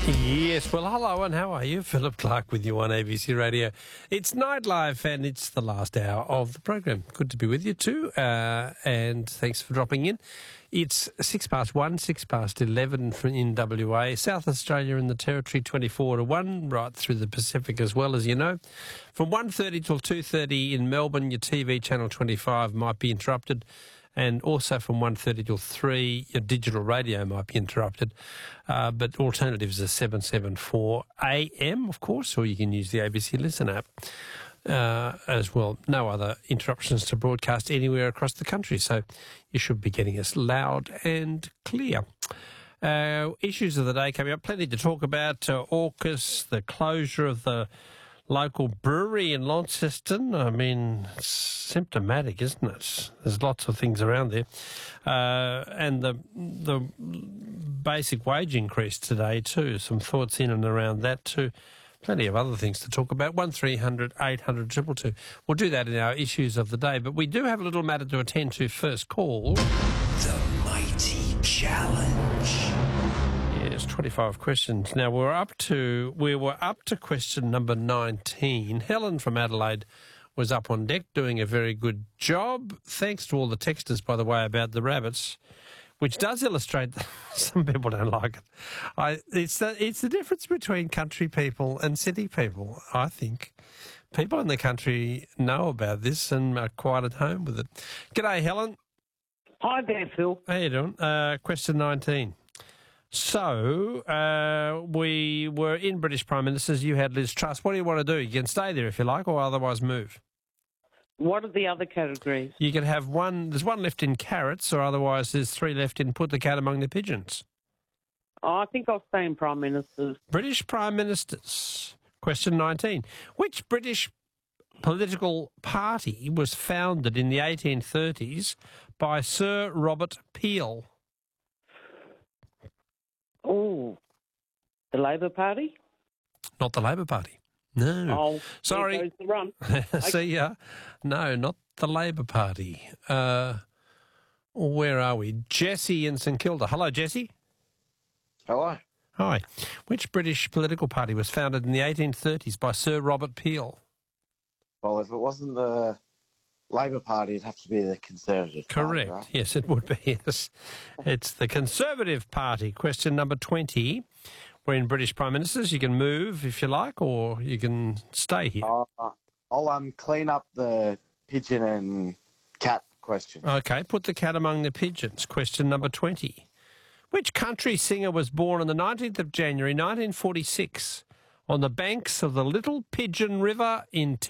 Yes, well, hello and how are you? Philip Clark with you on ABC Radio. It's Night Live and it's the last hour of the program. Good to be with you too, and thanks for dropping in. It's 1:06, 11 in WA, South Australia and the Territory, 24 to 1, right through the Pacific as well, as you know. From 1:30 till 2:30 in Melbourne, your TV channel 25 might be interrupted. And also from 1:30 till 3, your digital radio might be interrupted. But alternatives are 774 AM, of course, or you can use the ABC Listen app as well. No other interruptions to broadcast anywhere across the country, so you should be getting us loud and clear. Issues of the day coming up, plenty to talk about. AUKUS, the closure of the local brewery in Launceston. I mean, it's symptomatic, isn't it? There's lots of things around there. And the basic wage increase today too. Some thoughts in and around that too. Plenty of other things to talk about. 1300 800 222. We'll do that in our issues of the day. But we do have a little matter to attend to first. Call The Mighty Challenge. Yes, 25 questions. Now, we were up to question number 19. Helen from Adelaide was up on deck doing a very good job. Thanks to all the texters, by the way, about the rabbits, which does illustrate that some people don't like it. It's the difference between country people and city people, I think. People in the country know about this and are quite at home with it. G'day, Helen. Hi there, Phil. How you doing? Question 19. So, we were in British Prime Ministers. You had Liz Truss. What do you want to do? You can stay there if you like, or otherwise move. What are the other categories? You can have one. There's one left in carrots, or otherwise there's three left in put the cat among the pigeons. Oh, I think I'll stay in Prime Ministers. British Prime Ministers. Question 19. Which British political party was founded in the 1830s by Sir Robert Peel? Oh, the Labor Party? Not the Labor Party. No. Oh, sorry. there goes the run. See ya. No, not the Labor Party. Where are we? Jesse in St Kilda. Hello, Jesse. Hello. Hi. Which British political party was founded in the 1830s by Sir Robert Peel? Well, if it wasn't the Labor Party, it'd have to be the Conservative Correct. Party, right? Yes, it would be. Yes. It's the Conservative Party. Question number 20. We're in British Prime Ministers. You can move if you like, or you can stay here. I'll clean up the pigeon and cat question. Okay, put the cat among the pigeons. Question number 20. Which country singer was born on the 19th of January 1946 on the banks of the Little Pigeon River in